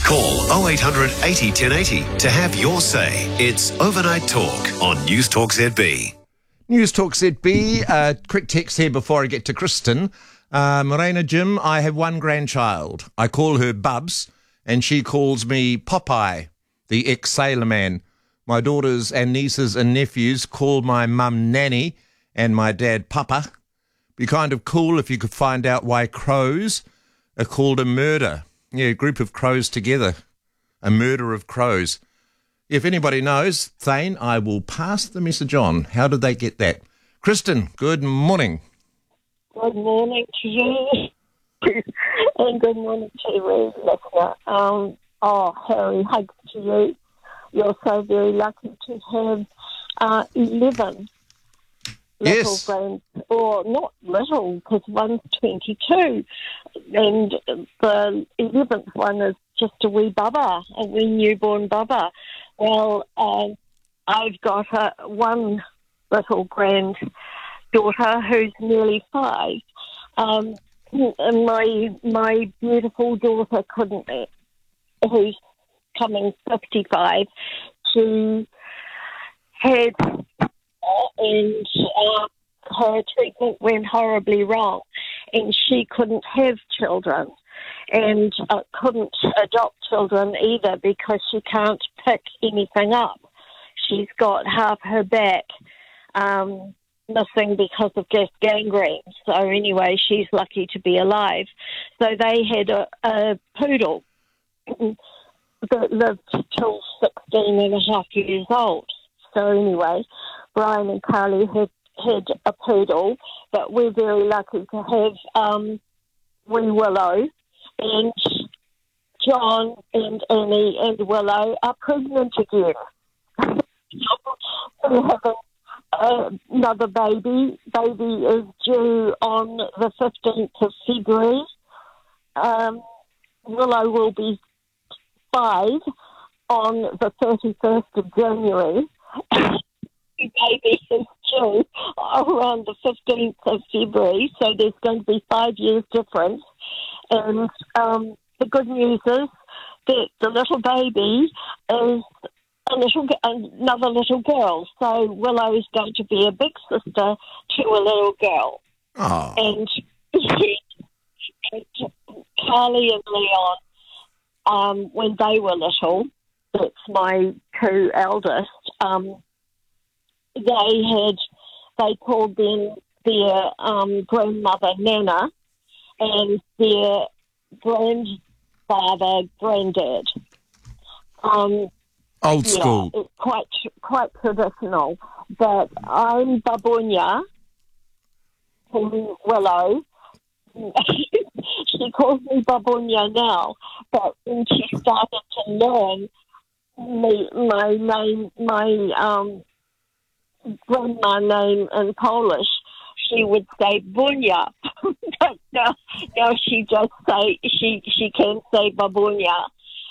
Call 0800 80 1080 to have your say. It's Overnight Talk on News Talk ZB. News Talk ZB. Quick text here before I get to Kristen. Morena Jim, I have one grandchild. I call her Bubs, and she calls me Popeye, the ex-sailor man. My daughters and nieces and nephews call my mum Nanny and my dad Papa. Be kind of cool if you could find out why crows are called a murder. Yeah, a group of crows together. A murder of crows. If anybody knows, Thane, I will pass the message on. How did they get that? Kristen, good morning. Good morning to you, and good morning to every listener. Harry, hugs to you. You're so very lucky to have 11 little grands, or not little, because one's 22, and the 11th one is just a wee bubba, a wee newborn bubba. Well, I've got one little granddaughter who's nearly 5. And my beautiful daughter who's coming 55, she had and her treatment went horribly wrong, and she couldn't have children, and couldn't adopt children either because she can't pick anything up. She's got half her back missing because of gangrene. So anyway, she's lucky to be alive. So they had a poodle that lived till 16 and a half years old. So anyway, Brian and Carly had a poodle, but we're very lucky to have wee Willow, and John and Annie and Willow are pregnant again. We're having another baby. Baby is due on the 15th of February. Willow will be 5 on the 31st of January. Baby is due around the 15th of February, so there's going to be 5 years difference. And the good news is that the little baby is another little girl. So Willow is going to be a big sister to a little girl. Oh. And Carly and Leon, when they were little, that's my 2 eldest, they called them their grandmother Nana and their grandfather Granddad. Old school. It's quite traditional. But I'm Babunya, Willow. She calls me Babunya now, but when she started to learn my name, my grandma name in Polish, she would say Bunya. But now she just she can say Babunya.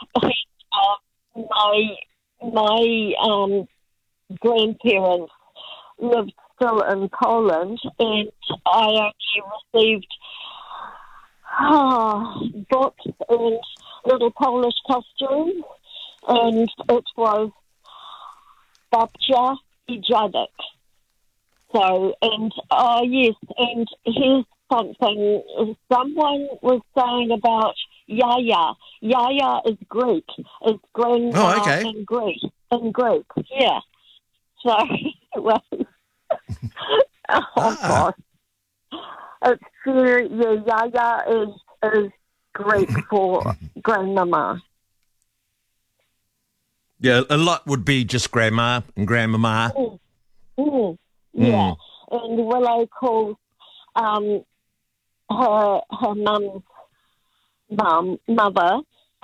My grandparents lived still in Poland, and I only received books and little Polish costumes, and it was Babcia i Dziadek. So, and yes, and here's something someone was saying about Yaya. Yaya is Greek. It's grandma in Greek. Yeah. So, well, gosh. It's Yaya is Greek for grandmama. Yeah, a lot would be just grandma and grandmama. Yeah, and Willow calls her mother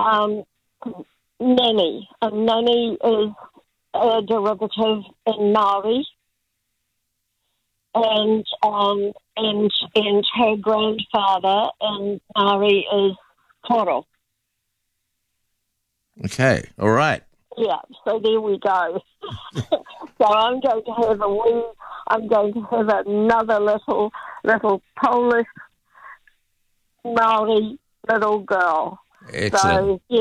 Nanny, and Nanny is a derivative in Maori, and her grandfather in Maori is Koro. Okay, all right. Yeah, so there we go. So I'm going to have another little Polish Maori little girl. Excellent. So, yeah.